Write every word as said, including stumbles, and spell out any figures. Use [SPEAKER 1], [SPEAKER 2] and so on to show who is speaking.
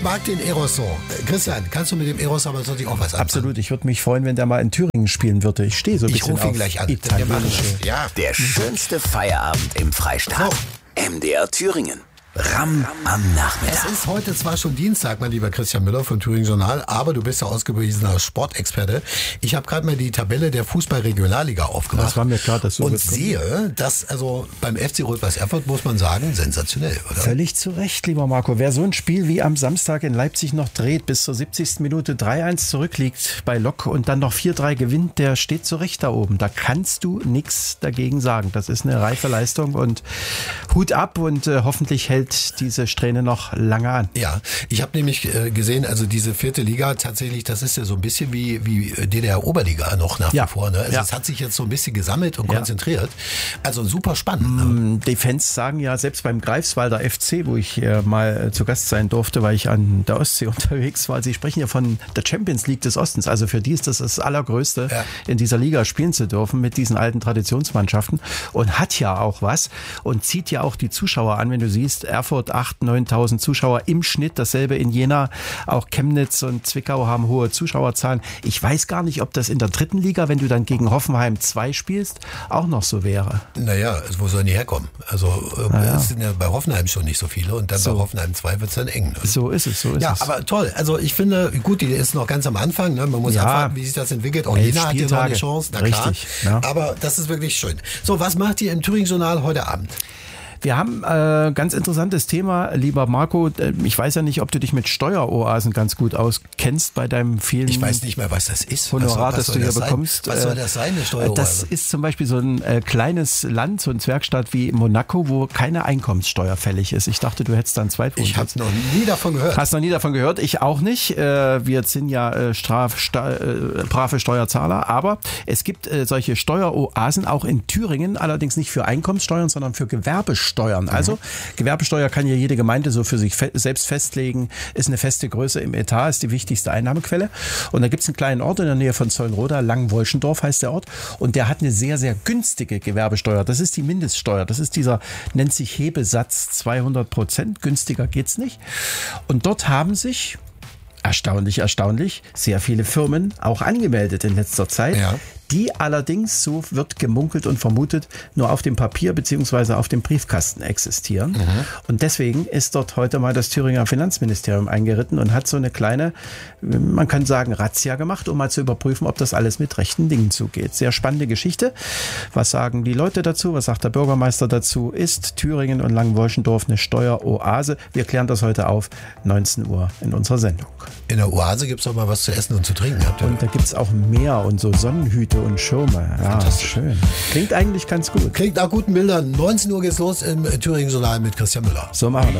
[SPEAKER 1] mag den Eros so. Christian, kannst du mit dem Eros aber natürlich auch was anfangen?
[SPEAKER 2] Absolut, ich würde mich freuen, wenn der mal in Thüringen spielen würde. Ich stehe so ein
[SPEAKER 1] ich
[SPEAKER 2] bisschen
[SPEAKER 1] rufe ihn
[SPEAKER 2] auf
[SPEAKER 1] gleich an.
[SPEAKER 2] italienische.
[SPEAKER 1] Ja.
[SPEAKER 3] Der schönste Feierabend im Freistaat. M D R Thüringen. Ram am Nachmittag.
[SPEAKER 1] Es ist heute zwar schon Dienstag, mein lieber Christian Müller vom Thüringen Journal, aber du bist ja ausgewiesener Sportexperte. Ich habe gerade mal die Tabelle der Fußball-Regionalliga aufgemacht.
[SPEAKER 2] Das war mir klar, dass so
[SPEAKER 1] Und sehe, dass also beim F C Rot-Weiß Erfurt, muss man sagen, sensationell, oder?
[SPEAKER 2] Völlig zu Recht, lieber Marco. Wer so ein Spiel wie am Samstag in Leipzig noch dreht, bis zur siebzigsten Minute drei eins zurückliegt bei Lok und dann noch vier drei gewinnt, der steht zu Recht da oben. Da kannst du nichts dagegen sagen. Das ist eine reife Leistung und Hut ab und äh, hoffentlich hält diese Strähne noch lange an.
[SPEAKER 1] Ja, ich habe nämlich äh, gesehen, also diese vierte Liga tatsächlich, das ist ja so ein bisschen wie, wie D D R-Oberliga noch nach
[SPEAKER 2] Ja.
[SPEAKER 1] wie vor. Ne? Also
[SPEAKER 2] Ja.
[SPEAKER 1] es hat sich jetzt so ein bisschen gesammelt und
[SPEAKER 2] Ja.
[SPEAKER 1] konzentriert. Also super spannend. Ne?
[SPEAKER 2] Mm, Die Fans sagen ja, selbst beim Greifswalder F C, wo ich äh, mal äh, zu Gast sein durfte, weil ich an der Ostsee unterwegs war, sie sprechen ja von der Champions League des Ostens. Also für die ist das das Allergrößte,
[SPEAKER 1] Ja.
[SPEAKER 2] in dieser Liga spielen zu dürfen mit diesen alten Traditionsmannschaften und hat ja auch was und zieht ja auch die Zuschauer an, wenn du siehst, Erfurt achttausend, neuntausend Zuschauer im Schnitt, dasselbe in Jena, auch Chemnitz und Zwickau haben hohe Zuschauerzahlen. Ich weiß gar nicht, ob das in der dritten Liga, wenn du dann gegen Hoffenheim zwei spielst, auch noch so wäre.
[SPEAKER 1] Naja, also wo sollen die herkommen? Also ähm,
[SPEAKER 2] ja.
[SPEAKER 1] es sind ja bei Hoffenheim schon nicht so viele und dann
[SPEAKER 2] So.
[SPEAKER 1] bei Hoffenheim zwei wird es dann eng. Ne?
[SPEAKER 2] So ist es, so ist
[SPEAKER 1] Ja,
[SPEAKER 2] es.
[SPEAKER 1] aber toll. Also ich finde, gut, die ist noch ganz am Anfang. Ne? Man muss
[SPEAKER 2] Ja.
[SPEAKER 1] abwarten, wie sich das entwickelt. Auch
[SPEAKER 2] Elf
[SPEAKER 1] Jena hat ja noch eine
[SPEAKER 2] Spieltage.
[SPEAKER 1] Chance. Na klar.
[SPEAKER 2] Richtig, ja.
[SPEAKER 1] Aber das ist wirklich schön. So, was macht ihr im Thüringen Journal heute Abend?
[SPEAKER 2] Wir haben äh, ganz interessantes Thema, lieber Marco. Ich weiß ja nicht, ob du dich mit Steueroasen ganz gut auskennst bei deinem vielen
[SPEAKER 1] Ich weiß nicht mehr, was das ist.
[SPEAKER 2] Honorar,
[SPEAKER 1] was, was
[SPEAKER 2] das du
[SPEAKER 1] soll
[SPEAKER 2] hier
[SPEAKER 1] sein?
[SPEAKER 2] bekommst.
[SPEAKER 1] Was soll das sein, eine Steueroase?
[SPEAKER 2] Das ist zum Beispiel so ein äh, kleines Land, so ein Zwergstaat wie Monaco, wo keine Einkommenssteuer fällig ist. Ich dachte, du hättest da einen Zweitwohnsitz.
[SPEAKER 1] Ich habe noch nie davon gehört.
[SPEAKER 2] Hast noch nie davon gehört? Ich auch nicht. Äh, wir sind ja äh, straf, sta, äh, brave Steuerzahler, aber es gibt äh, solche Steueroasen auch in Thüringen, allerdings nicht für Einkommenssteuern, sondern für Gewerbesteuern. Also Gewerbesteuer kann ja jede Gemeinde so für sich fe- selbst festlegen, ist eine feste Größe im Etat, ist die wichtigste Einnahmequelle. Und da gibt es einen kleinen Ort in der Nähe von Zollenroda, Langenwolschendorf heißt der Ort, und der hat eine sehr, sehr günstige Gewerbesteuer. Das ist die Mindeststeuer. Das ist dieser, nennt sich Hebesatz zweihundert Prozent. Günstiger geht's nicht. Und dort haben sich erstaunlich, erstaunlich, sehr viele Firmen auch angemeldet in letzter Zeit,
[SPEAKER 1] Ja.
[SPEAKER 2] die allerdings, so wird gemunkelt und vermutet, nur auf dem Papier beziehungsweise auf dem Briefkasten existieren.
[SPEAKER 1] Mhm.
[SPEAKER 2] Und deswegen ist dort heute mal das Thüringer Finanzministerium eingeritten und hat so eine kleine, man kann sagen, Razzia gemacht, um mal zu überprüfen, ob das alles mit rechten Dingen zugeht. Sehr spannende Geschichte. Was sagen die Leute dazu? Was sagt der Bürgermeister dazu? Ist Thüringen und Langenwolschendorf eine Steueroase? Wir klären das heute auf neunzehn Uhr in unserer Sendung.
[SPEAKER 1] In der Oase gibt es doch mal was zu essen und zu trinken. Habt ihr?
[SPEAKER 2] Und da gibt's auch Meer und so Sonnenhüte und Schirme. Ja,
[SPEAKER 1] Fantastisch.
[SPEAKER 2] schön. Klingt eigentlich ganz gut.
[SPEAKER 1] Klingt nach guten Bildern. neunzehn Uhr geht's los im Thüringen Journal mit Christian Müller.
[SPEAKER 2] So machen wir das.